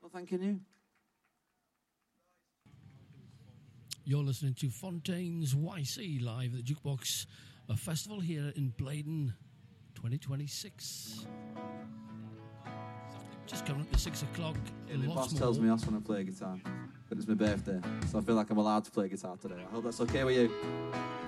Well, thanking you. You're listening to Fontaine's YC live at the Jukebox Festival here in Blaydon 2026. Just coming up to 6 o'clock. My boss tells me I want to play guitar, but it's my birthday, so I feel like I'm allowed to play guitar today. I hope that's okay with you.